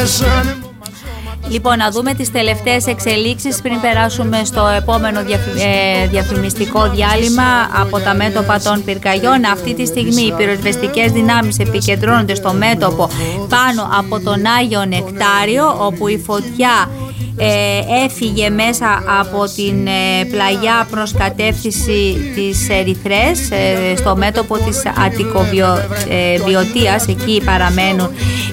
Λοιπόν, να δούμε τις τελευταίες εξελίξεις πριν περάσουμε στο επόμενο διαφημιστικό διάλειμμα από τα μέτωπα των πυρκαγιών. Αυτή τη στιγμή οι πυροσβεστικές δυνάμεις επικεντρώνονται στο μέτωπο πάνω από τον Άγιο Νεκτάριο, όπου η φωτιά έφυγε μέσα από την πλαγιά προς κατεύθυνση της Ερυθρές, στο μέτωπο της Αττικοβιωτίας. Εκεί παραμένουν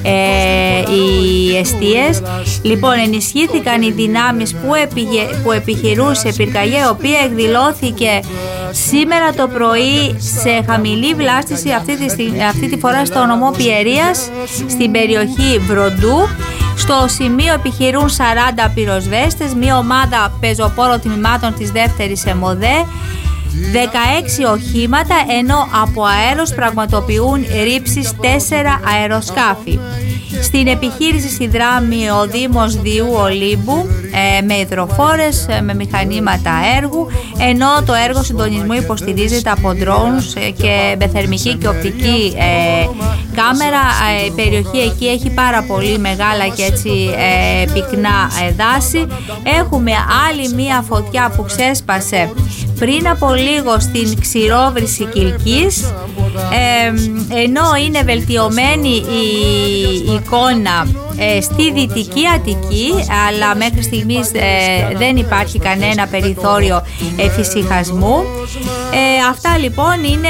οι εστίες. Λοιπόν, ενισχύθηκαν οι δυνάμεις που επιχειρούσε πυρκαγιά, η οποία εκδηλώθηκε σήμερα το πρωί σε χαμηλή βλάστηση, αυτή τη φορά στο νομό Πιερίας, στην περιοχή Βροντού. Στο σημείο επιχειρούν 40 πυροσβέστες, μια ομάδα πεζοπόρων τμήματων της δεύτερης ΕΜΟΔΕ, 16 οχήματα, ενώ από αέρος πραγματοποιούν ρήψεις 4 αεροσκάφη. Στην επιχείρηση στη Δράμη ο Δήμος Διού Ολύμπου με υδροφόρες, με μηχανήματα έργου, ενώ το έργο συντονισμού υποστηρίζεται από drones και με θερμική και οπτική κάμερα. Η περιοχή εκεί έχει πάρα πολύ μεγάλα και έτσι πυκνά δάση. Έχουμε άλλη μία φωτιά που ξέσπασε πριν από λίγο στην Ξηρόβρηση Κιλκής, ενώ είναι βελτιωμένη η εικόνα στη Δυτική Αττική, αλλά μέχρι στιγμής δεν υπάρχει κανένα περιθώριο εφησυχασμού. Αυτά λοιπόν είναι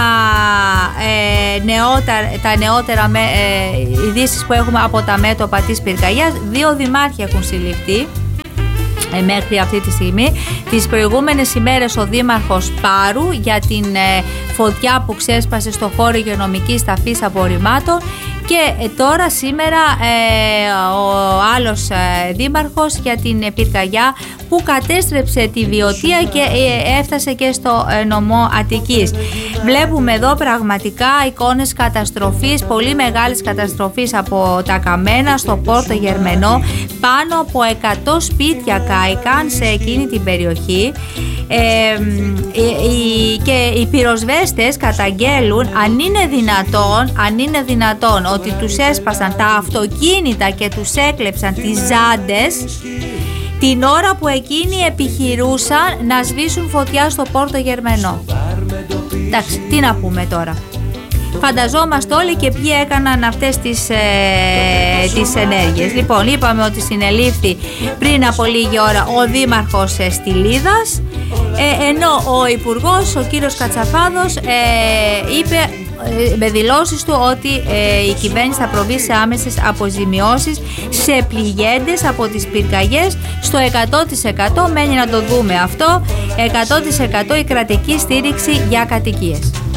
τα νεότερα ειδήσεις που έχουμε από τα μέτωπα της πυρκαγιάς. 2 δημάρχοι έχουν συλληφθεί μέχρι αυτή τη στιγμή. Τις προηγούμενες ημέρες ο Δήμαρχος Πάρου για την φωτιά που ξέσπασε στο χώρο υγειονομικής ταφής απορριμμάτων, και τώρα σήμερα ο άλλος δήμαρχος για την πυρκαγιά που κατέστρεψε τη Βιωτία και έφτασε και στο νομό Αττικής. Βλέπουμε εδώ πραγματικά εικόνες καταστροφής, πολύ μεγάλης καταστροφής από τα καμένα στο Πόρτο Γερμενό. Πάνω από 100 σπίτια κάηκαν σε εκείνη την περιοχή, και οι πυροσβέστες καταγγέλουν αν είναι δυνατόν ότι τους έσπασαν τα αυτοκίνητα και τους έκλεψαν τις ζάντες την ώρα που εκείνοι επιχειρούσαν να σβήσουν φωτιά στο Πόρτο Γερμενό. Εντάξει, τι να πούμε τώρα. Φανταζόμαστε όλοι και ποιοι έκαναν αυτές τις ενέργειες. Λοιπόν, είπαμε ότι συνελήφθη πριν από λίγη ώρα ο Δήμαρχος Στυλίδας, ενώ ο Υπουργός, ο κύριος Κατσαφάδος, είπε με δηλώσεις του ότι η κυβέρνηση θα προβεί σε άμεσες αποζημιώσεις σε πληγέντες από τις πυρκαγιές στο 100%. Μένει να το δούμε αυτό. 100% η κρατική στήριξη για κατοικίες.